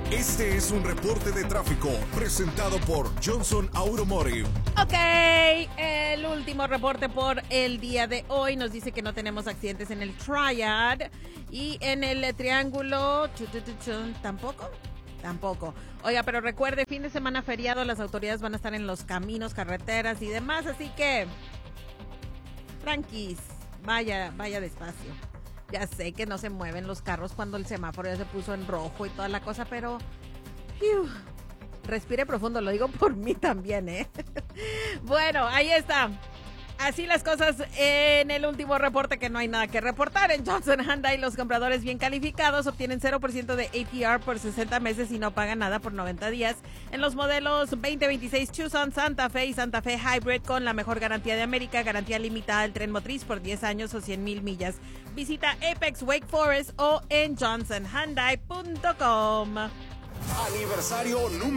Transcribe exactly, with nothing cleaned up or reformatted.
Este es un reporte de tráfico presentado por Johnson Automotive. Ok, el último reporte por el día de hoy nos dice que no tenemos accidentes en el Triad y en el Triángulo chu, chu, chu, chu, tampoco. Tampoco. Oiga, pero recuerde, fin de semana feriado, las autoridades van a estar en los caminos, carreteras y demás, así que tranquis, vaya, vaya despacio. Ya sé que no se mueven los carros cuando el semáforo ya se puso en rojo y toda la cosa, pero fiu, respire profundo, lo digo por mí también, ¿eh? Bueno, ahí está. Así las cosas en el último reporte, que no hay nada que reportar. En Johnson Hyundai, los compradores bien calificados obtienen cero por ciento de A P R por sesenta meses y no pagan nada por noventa días. En los modelos veinte veintiséis Tucson, Santa Fe y Santa Fe Hybrid con la mejor garantía de América, garantía limitada del tren motriz por diez años o cien mil millas. Visita Apex, Wake Forest o en johnson hyundai punto com. Aniversario número